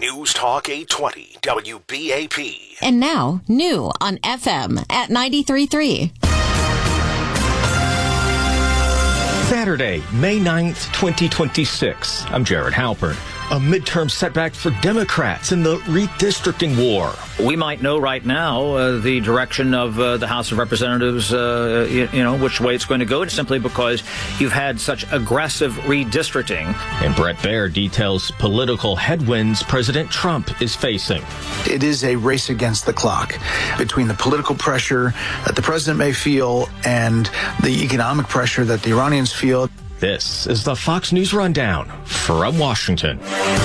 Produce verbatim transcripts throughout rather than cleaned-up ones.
News Talk eight twenty W B A P. And now, new on F M at ninety-three point three. Saturday, May ninth, twenty twenty-six. I'm Jared Halpern. A midterm setback for Democrats in the redistricting war. We might know right now uh, the direction of uh, the House of Representatives, uh, you, you know, which way it's going to go, simply because you've had such aggressive redistricting. And Brett Baer details political headwinds President Trump is facing. It is a race against the clock between the political pressure that the president may feel and the economic pressure that the Iranians feel. This is the Fox News Rundown from Washington.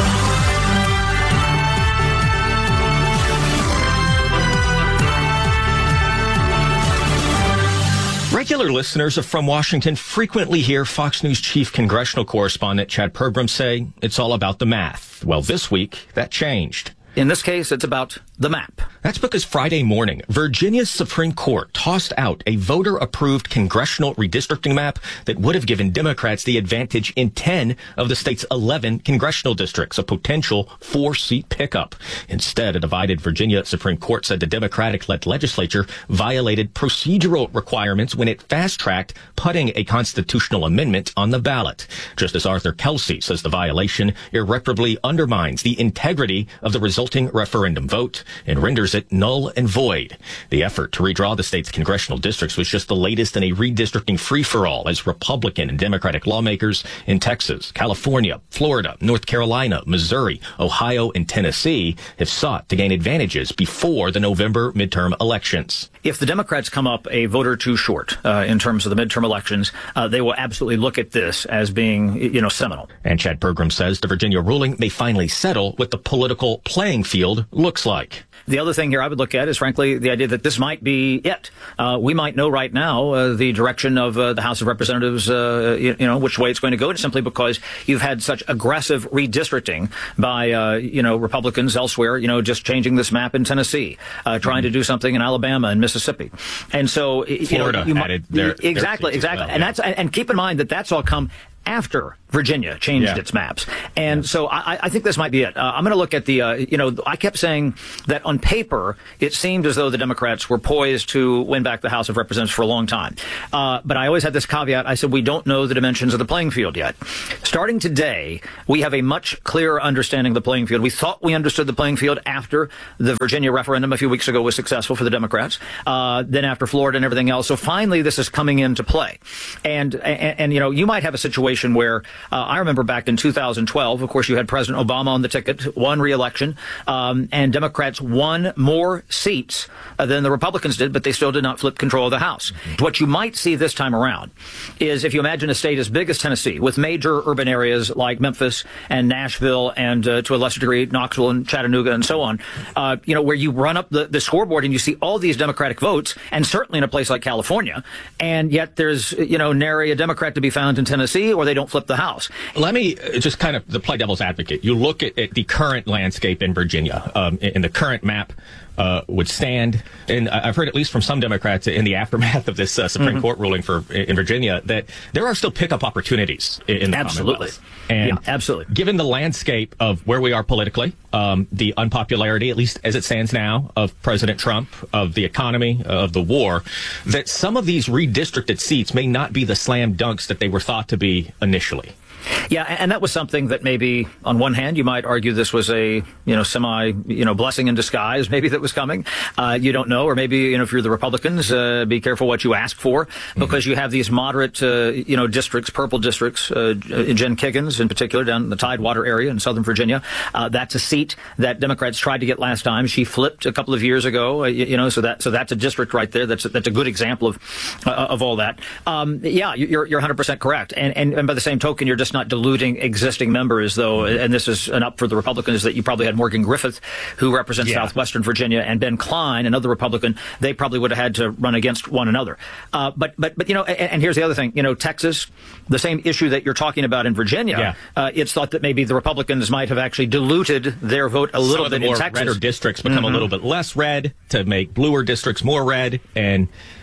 Regular listeners of From Washington frequently hear Fox News chief congressional correspondent Chad Pergram say it's all about the math. Well, this week, that changed. In this case, it's about the map. That's because Friday morning, Virginia's Supreme Court tossed out a voter-approved congressional redistricting map that would have given Democrats the advantage in ten of the state's eleven congressional districts, a potential four-seat pickup. Instead, a divided Virginia Supreme Court said the Democratic-led legislature violated procedural requirements when it fast-tracked putting a constitutional amendment on the ballot. Justice Arthur Kelsey says the violation irreparably undermines the integrity of the resulting referendum vote and renders it null and void. The effort to redraw the state's congressional districts was just the latest in a redistricting free-for-all as Republican and Democratic lawmakers in Texas, California, Florida, North Carolina, Missouri, Ohio, and Tennessee have sought to gain advantages before the November midterm elections. If the Democrats come up a vote or two short uh, in terms of the midterm elections, uh, they will absolutely look at this as being, you know, seminal. And Chad Pergram says the Virginia ruling may finally settle what the political playing field looks like. The other thing here I would look at is, frankly, the idea that this might be it. Uh, we might know right now uh, the direction of uh, the House of Representatives, uh, you, you know, which way it's going to go, simply because you've had such aggressive redistricting by, uh, you know, Republicans elsewhere, you know, just changing this map in Tennessee, uh, trying mm-hmm. to do something in Alabama and Mississippi. And so, Florida you know, you added might, their, exactly, their exactly. Well, and yeah. that's, and keep in mind that that's all come after Virginia changed yeah. its maps. And yeah. so I, I think this might be it. Uh, I'm going to look at the, uh, you know, I kept saying that on paper, it seemed as though the Democrats were poised to win back the House of Representatives for a long time. Uh, but I always had this caveat. I said, we don't know the dimensions of the playing field yet. Starting today, we have a much clearer understanding of the playing field. We thought we understood the playing field after the Virginia referendum a few weeks ago was successful for the Democrats, uh, then after Florida and everything else. So finally, this is coming into play. And, and, and you know, you might have a situation where uh, I remember back in two thousand twelve, of course, you had President Obama on the ticket, won re-election, um, and Democrats won more seats uh, than the Republicans did, but they still did not flip control of the House. Mm-hmm. What you might see this time around is, if you imagine a state as big as Tennessee, with major urban areas like Memphis and Nashville and uh, to a lesser degree Knoxville and Chattanooga and so on, uh, you know, where you run up the, the scoreboard and you see all these Democratic votes, and certainly in a place like California, and yet there's, you know, nary a Democrat to be found in Tennessee, or they don't flip the House. Let me just kind of the play devil's advocate. You look at, at the current landscape in Virginia, um, in the current map uh, would stand, and I've heard at least from some Democrats in the aftermath of this uh, Supreme mm-hmm. Court ruling for in Virginia that there are still pickup opportunities in, in the absolutely. Commonwealth. And yeah, absolutely. Given the landscape of where we are politically, um, the unpopularity, at least as it stands now, of President Trump, of the economy, of the war, that some of these redistricted seats may not be the slam dunks that they were thought to be initially. Yeah, and that was something that maybe, on one hand, you might argue this was a, you know, semi, you know, blessing in disguise, maybe, that was coming. Uh, you don't know, or maybe, you know, if you're the Republicans, uh, be careful what you ask for, because mm-hmm. you have these moderate, uh, you know, districts, purple districts, uh, Jen Kiggins in particular, down in the Tidewater area in Southern Virginia. Uh, that's a seat that Democrats tried to get last time. She flipped a couple of years ago, uh, you, you know, so that so that's a district right there. That's a, that's a good example of uh, of all that. Um, yeah, you're you're one hundred percent correct, and, and and by the same token, you're just not diluting existing members, though, and this is an up for the Republicans, that you probably had Morgan Griffith, who represents yeah. Southwestern Virginia, and Ben Klein, another Republican. They probably would have had to run against one another. Uh, but, but, but, you know, and, and here's the other thing, you know, Texas, the same issue that you're talking about in Virginia, yeah. uh, it's thought that maybe the Republicans might have actually diluted their vote a little Some of the bit more in Texas. Redder districts become mm-hmm. a little bit less red to make bluer districts more red, and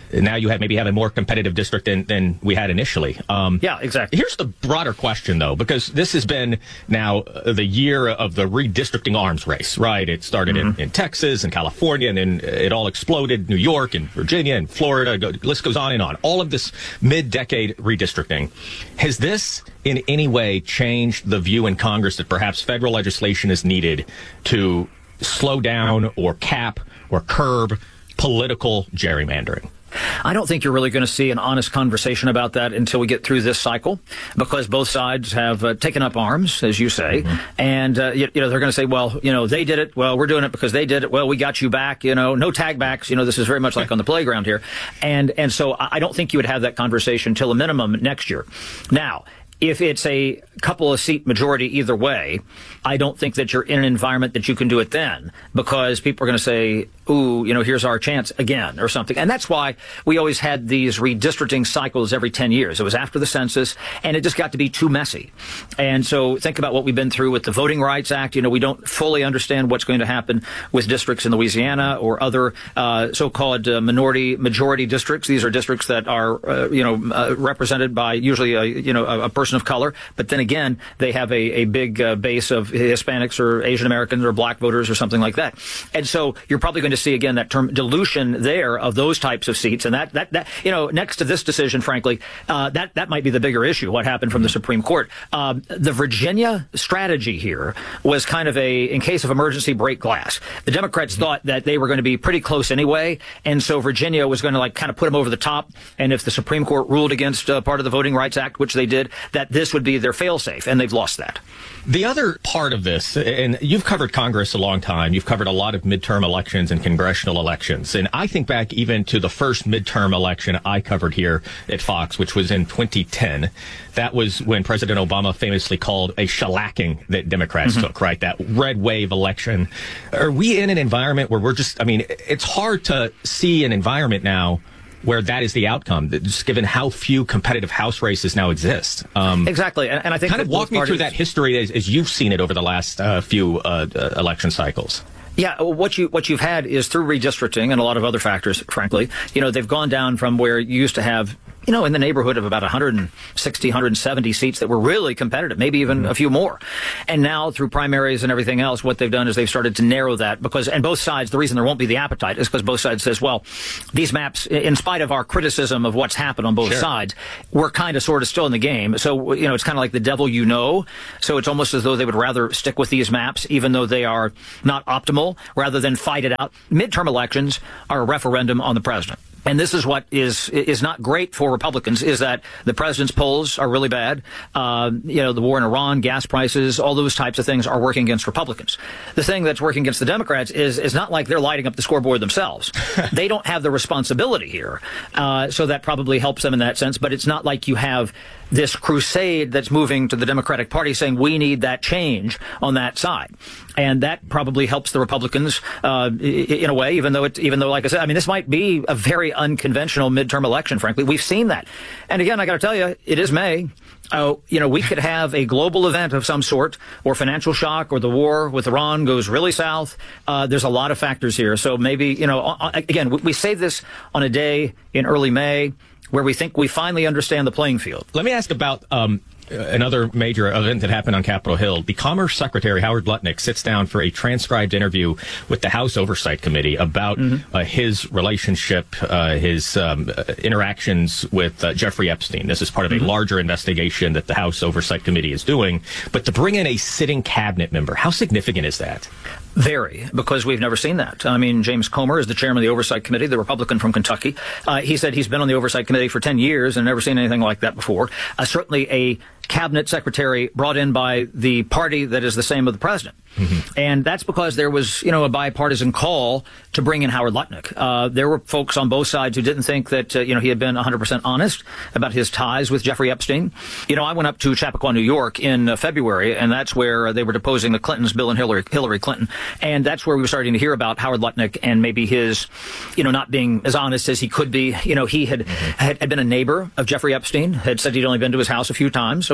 now you have maybe have a more competitive district than, than we had initially. Um, yeah, exactly. Here's the broader question, though, because this has been now uh, the year of the redistricting arms race, right? It started mm-hmm. in, in Texas and California, and then it all exploded. New York and Virginia and Florida, go, list goes on and on. All of this mid-decade redistricting. Has this in any way changed the view in Congress that perhaps federal legislation is needed to slow down or cap or curb political gerrymandering? I don't think you're really going to see an honest conversation about that until we get through this cycle, because both sides have uh, taken up arms, as you say, mm-hmm. and uh, you, you know they're going to say, well, you know, they did it. Well, we're doing it because they did it. Well, we got you back. You know, no tag backs. You know, this is very much like on the playground here, and and so I don't think you would have that conversation till a minimum next year. Now, if it's a couple of seat majority either way, I don't think that you're in an environment that you can do it then, because people are going to say, ooh, you know, here's our chance again or something. And that's why we always had these redistricting cycles every ten years. It was after the census, and it just got to be too messy. And so think about what we've been through with the Voting Rights Act. You know, we don't fully understand what's going to happen with districts in Louisiana or other uh, so-called uh, minority majority districts. These are districts that are, uh, you know, uh, represented by usually a, you know, a, a person of color. But then again, they have a, a big uh, base of Hispanics or Asian Americans or black voters or something like that. And so you're probably going to see again that term dilution there of those types of seats, and that that that you know next to this decision, frankly, uh, that that might be the bigger issue. What happened from the Supreme Court? Um, the Virginia strategy here was kind of a in case of emergency break glass. The Democrats mm-hmm. thought that they were going to be pretty close anyway, and so Virginia was going to like kind of put them over the top. And if the Supreme Court ruled against uh, part of the Voting Rights Act, which they did, that this would be their fail-safe, and they've lost that. The other part of this, and you've covered Congress a long time, you've covered a lot of midterm elections and congressional elections, and I think back even to the first midterm election I covered here at Fox, which was in twenty ten. That was when President Obama famously called a shellacking that Democrats mm-hmm. took, right? That red wave election. Are we in an environment where we're just, I mean, it's hard to see an environment now where that is the outcome, just given how few competitive House races now exist. Um, exactly, and, and I think kind of walk me through that history as, as you've seen it over the last uh, few uh, uh, election cycles. Yeah, what you what you've had is through redistricting and a lot of other factors, frankly, you know, they've gone down from where you used to have, you know, in the neighborhood of about one hundred sixty, one hundred seventy seats that were really competitive, maybe even mm-hmm. a few more. And now through primaries and everything else, what they've done is they've started to narrow that because, and both sides, the reason there won't be the appetite is because both sides says, well, these maps, in spite of our criticism of what's happened on both sure. sides, we're kind of sort of still in the game. So, you know, it's kind of like the devil you know. So it's almost as though they would rather stick with these maps, even though they are not optimal, rather than fight it out. Midterm elections are a referendum on the president. And this is what is is not great for Republicans, is that the president's polls are really bad. Uh, you know, the war in Iran, gas prices, all those types of things are working against Republicans. The thing that's working against the Democrats is is not like they're lighting up the scoreboard themselves. They don't have the responsibility here. Uh, so that probably helps them in that sense. But it's not like you have this crusade that's moving to the Democratic Party saying we need that change on that side. And that probably helps the Republicans uh, in a way, even though it, even though, like I said, I mean, this might be a very unconventional midterm election, frankly. We've seen that. And again, I got to tell you, it is May. Oh, you know, we could have a global event of some sort, or financial shock, or the war with Iran goes really south. Uh, there's a lot of factors here. So maybe, you know, again, we say this on a day in early May where we think we finally understand the playing field. Let me ask about um, another major event that happened on Capitol Hill. The Commerce Secretary, Howard Lutnick, sits down for a transcribed interview with the House Oversight Committee about mm-hmm. uh, his relationship, uh, his um, interactions with uh, Jeffrey Epstein. This is part of a mm-hmm. larger investigation that the House Oversight Committee is doing. But to bring in a sitting cabinet member, how significant is that? Very, because we've never seen that. I mean, James Comer is the chairman of the Oversight Committee, the Republican from Kentucky. Uh, he said he's been on the Oversight Committee for ten years and never seen anything like that before. Uh, certainly a cabinet secretary brought in by the party that is the same as the president. Mm-hmm. And that's because there was, you know, a bipartisan call to bring in Howard Lutnick. Uh, there were folks on both sides who didn't think that, uh, you know, he had been one hundred percent honest about his ties with Jeffrey Epstein. You know, I went up to Chappaqua, New York in uh, February, and that's where uh, they were deposing the Clintons, Bill and Hillary, Hillary Clinton. And that's where we were starting to hear about Howard Lutnick and maybe his, you know, not being as honest as he could be. You know, he had, mm-hmm. had, had been a neighbor of Jeffrey Epstein, had said he'd only been to his house a few times.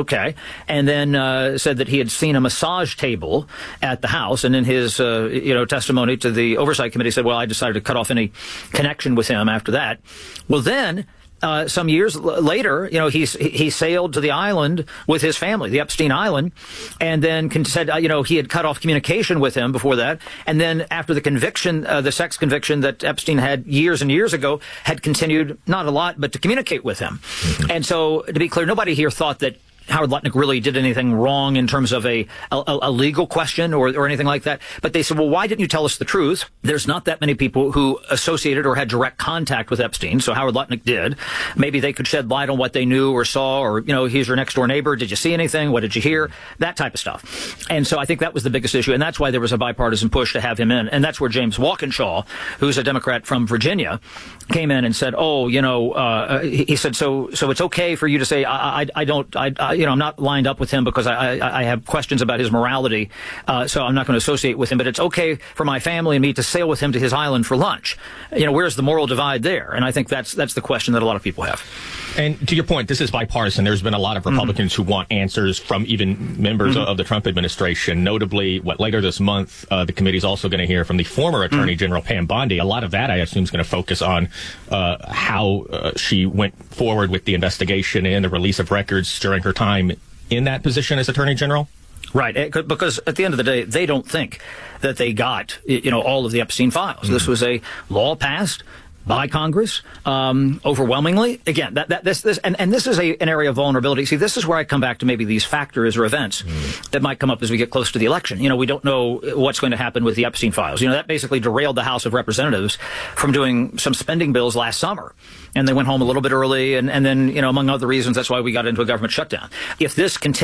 Okay. And then uh, said that he had seen a massage table at the house. And in his, uh, you know, testimony to the Oversight Committee said, well, I decided to cut off any connection with him after that. Well, then Uh, some years l- later, you know, he's, he sailed to the island with his family, the Epstein Island, and then con- said, uh, you know, he had cut off communication with him before that. And then after the conviction, uh, the sex conviction that Epstein had years and years ago, had continued, not a lot, but to communicate with him. Mm-hmm. And so, to be clear, nobody here thought that Howard Lutnick really did anything wrong in terms of a, a, a legal question or, or anything like that. But they said, well, why didn't you tell us the truth? There's not that many people who associated or had direct contact with Epstein. So Howard Lutnick did. Maybe they could shed light on what they knew or saw, or, you know, he's your next door neighbor. Did you see anything? What did you hear? That type of stuff. And so I think that was the biggest issue. And that's why there was a bipartisan push to have him in. And that's where James Walkinshaw, who's a Democrat from Virginia, came in and said, oh, you know, uh, he, he said, so, so it's okay for you to say, I, I, I don't, I, I, you know, I'm not lined up with him because I, I, I have questions about his morality, uh, so I'm not going to associate with him. But it's okay for my family and me to sail with him to his island for lunch. You know, where's the moral divide there? And I think that's that's the question that a lot of people have. And to your point, this is bipartisan. There's been a lot of Republicans mm-hmm. who want answers from even members mm-hmm. of the Trump administration. Notably, what later this month, uh, the committee is also going to hear from the former Attorney mm-hmm. General Pam Bondi. A lot of that, I assume, is going to focus on uh, how uh, she went forward with the investigation and the release of records during her time in that position as Attorney General. Right, because at the end of the day, they don't think that they got, you know, all of the Epstein files. Mm-hmm. This was a law passed by Congress, um, overwhelmingly. Again, that, that this this and, and this is a, an area of vulnerability. See, this is where I come back to maybe these factors or events mm. that might come up as we get close to the election. You know, we don't know what's going to happen with the Epstein files. You know, that basically derailed the House of Representatives from doing some spending bills last summer. And they went home a little bit early. And, and then, you know, among other reasons, that's why we got into a government shutdown. If this continues,